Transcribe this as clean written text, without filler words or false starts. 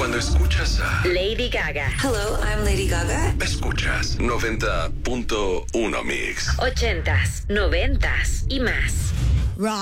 Cuando escuchas a Lady Gaga. Hello, I'm Lady Gaga. Escuchas 90.1 Mix. 80s, 90s y más.